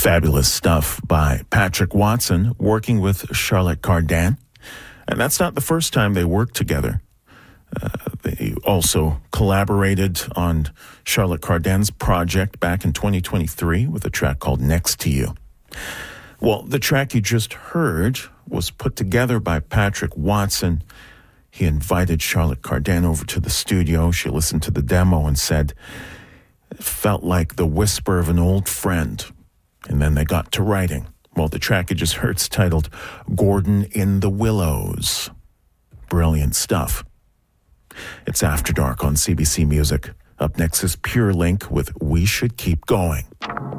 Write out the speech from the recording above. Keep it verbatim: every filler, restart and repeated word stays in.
Fabulous stuff by Patrick Watson working with Charlotte Cardin. And that's not the first time they worked together. Uh, they also collaborated on Charlotte Cardin's project back in twenty twenty-three with a track called Next to You. Well, the track you just heard was put together by Patrick Watson. He invited Charlotte Cardin over to the studio. She listened to the demo and said, it felt like the whisper of an old friend. And then they got to writing. Well, the track you just heard is titled Gordon in the Willows. Brilliant stuff. It's After Dark on C B C Music. Up next is Pure Link with We Should Keep Going.